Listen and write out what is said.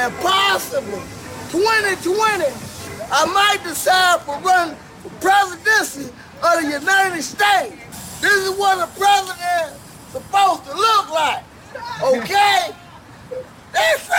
and possibly 2020, I might decide for running for presidency of the United States. This is what a president is supposed to look like, okay? That's right.